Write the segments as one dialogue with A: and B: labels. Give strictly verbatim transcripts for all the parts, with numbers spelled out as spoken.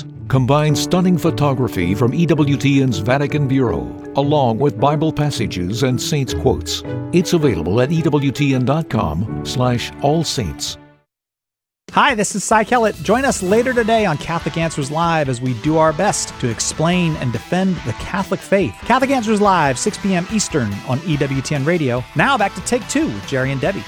A: Saints combines stunning photography from E W T N's Vatican Bureau, along with Bible passages and Saints quotes. It's available at E W T N dot com slash All Saints.
B: Hi, this is Cy Kellett. Join us later today on Catholic Answers Live as we do our best to explain and defend the Catholic faith. Catholic Answers Live, six p.m. Eastern on E W T N Radio. Now back to Take Two with Jerry and Debbie.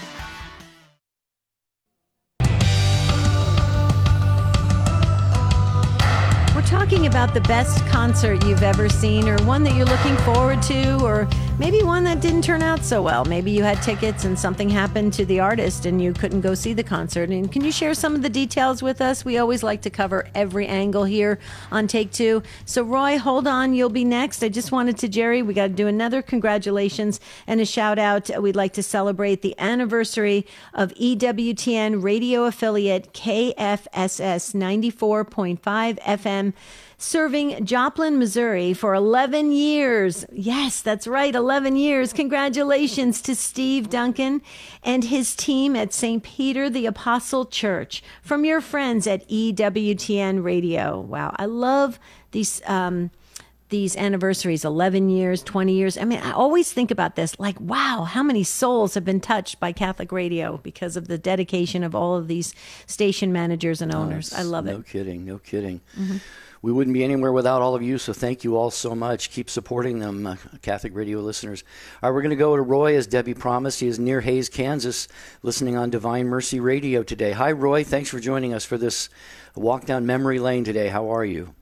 C: Talking about the best concert you've ever seen, or one that you're looking forward to, or maybe one that didn't turn out so well. Maybe you had tickets and something happened to the artist and you couldn't go see the concert. And can you share some of the details with us? We always like to cover every angle here on Take Two. So Roy, hold on, you'll be next. I just wanted to, Jerry, we got to do another congratulations and a shout out. We'd like to celebrate the anniversary of E W T N radio affiliate K F S S ninety-four point five F M, serving Joplin, Missouri for eleven years. Yes, that's right, eleven years. Congratulations to Steve Duncan and his team at Saint Peter the Apostle Church from your friends at E W T N Radio. Wow, I love these um, these anniversaries, eleven years, twenty years. I mean, I always think about this, like, wow, how many souls have been touched by Catholic radio because of the dedication of all of these station managers and owners. Oh, I love
D: no
C: it.
D: No kidding, no kidding.
C: Mm-hmm.
D: We wouldn't be anywhere without all of you, so thank you all so much. Keep supporting them, uh, Catholic radio listeners. All right, we're going to go to Roy, as Debbie promised. He is near Hays, Kansas, listening on Divine Mercy Radio today. Hi, Roy. Thanks for joining us for this walk down memory lane today. How are you?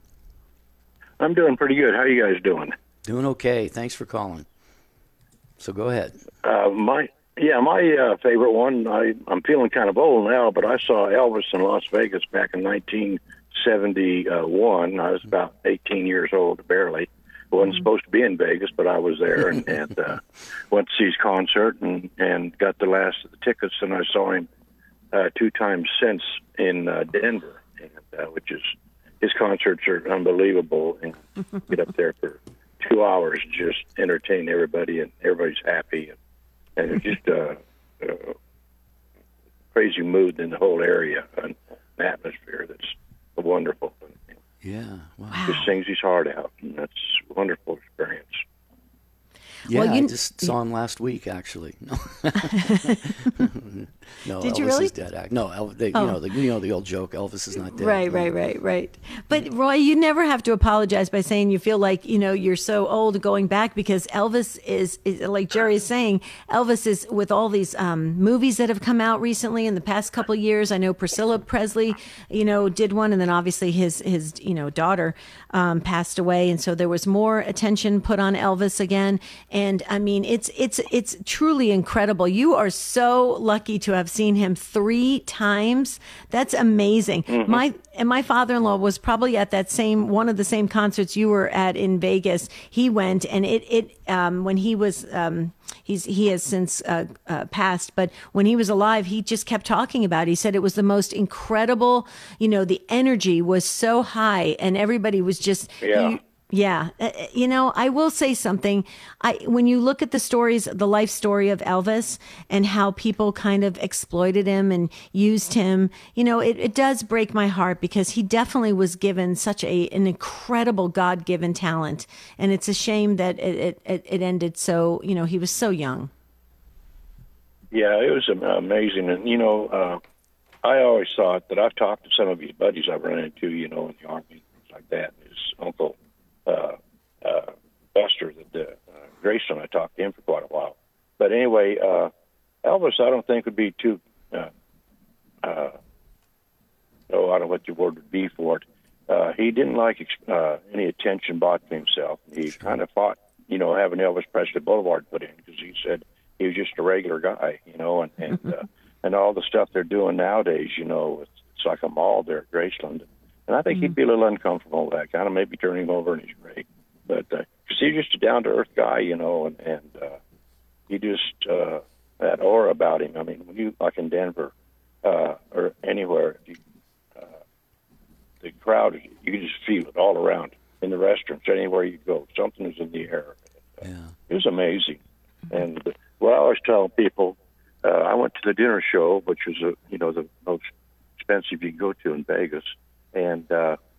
E: I'm doing pretty good. How are you guys doing?
D: Doing okay. Thanks for calling. So go ahead.
E: Uh, my Yeah, my uh, favorite one, I, I'm feeling kind of old now, but I saw Elvis in Las Vegas back in nineteen seventy-one. I was about eighteen years old, barely. I wasn't mm-hmm. supposed to be in Vegas, but I was there and, and uh, went to see his concert and, and got the last of the tickets, and I saw him uh, two times since in uh, Denver, and, uh, which is, his concerts are unbelievable, and get up there for two hours and just entertain everybody, and everybody's happy, and, and it's just a, a crazy mood in the whole area, an atmosphere that's wonderful.
D: Yeah, wow.
E: Just sings his heart out, and that's a wonderful experience.
D: Yeah,
C: well, you,
D: I just saw him last week, actually. No, no
C: Did
D: Elvis
C: you really?
D: is dead. No, El, they,
C: oh.
D: you know the you know the old joke. Elvis is not dead.
C: Right, right, right, right. But Roy, you never have to apologize by saying you feel like you know you're so old going back, because Elvis is, is like Jerry is saying. Elvis is with all these um, movies that have come out recently in the past couple of years. I know Priscilla Presley, you know, did one, and then obviously his his you know daughter um, passed away, and so there was more attention put on Elvis again. And I mean, it's it's it's truly incredible. You are so lucky to have seen him three times. That's amazing. Mm-hmm. My and my father-in-law was probably at that same one of the same concerts you were at in Vegas. He went, and it it um, when he was um, he's he has since uh, uh, passed, but when he was alive, he just kept talking about it. He said it was the most incredible. You know, the energy was so high, and everybody was just.
E: Yeah.
C: You, Yeah. Uh, you know, I will say something. I when you look at the stories, the life story of Elvis and how people kind of exploited him and used him, you know, it, it does break my heart, because he definitely was given such a an incredible God-given talent. And it's a shame that it, it, it ended so, you know, he was so young.
E: Yeah, it was amazing. And, you know, uh, I always thought that I've talked to some of his buddies I've run into, you know, in the Army, things like that. His uncle, Uh, uh, Buster, the uh, Grayson, I talked to him for quite a while. But anyway, uh, Elvis, I don't think would be too, uh, uh, oh, I don't know what the word would be for it. Uh, he didn't like uh, any attention brought to himself. He kind of fought, you know, having Elvis Presley Boulevard put in, because he said he was just a regular guy, you know, and and, uh, and all the stuff they're doing nowadays, you know, it's, it's like a mall there at Graceland. And I think mm-hmm. he'd be a little uncomfortable with that, kind of maybe turn him over in his grave. But uh, cause he's just a down-to-earth guy, you know, and, and uh, he just, uh, that aura about him. I mean, when you, like in Denver uh, or anywhere, you, uh, the crowd, you can just feel it all around in the restaurants, anywhere you go. Something is in the air. Uh,
D: yeah.
E: It was amazing. Mm-hmm. And uh, well, I always tell people, uh, I went to the dinner show, which was, a, you know, the most expensive you can go to in Vegas. And uh,